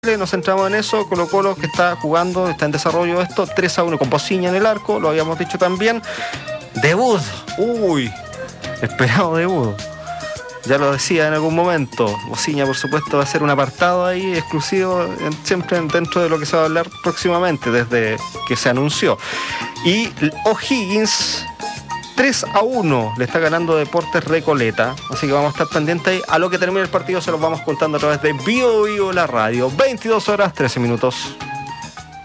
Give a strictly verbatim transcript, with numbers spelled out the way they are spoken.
Nos centramos en eso. Colo-Colo, que está jugando, está en desarrollo esto, tres a uno con Pociña en el arco, lo habíamos dicho también. Debut, uy, esperado debut. Ya lo decía en algún momento, Pociña por supuesto va a ser un apartado ahí exclusivo, siempre dentro de lo que se va a hablar próximamente, desde que se anunció. Y O'Higgins, tres a uno le está ganando Deportes Recoleta, así que vamos a estar pendientes ahí. A lo que termine el partido se los vamos contando a través de Bio Bio la radio. veintidós horas, trece minutos.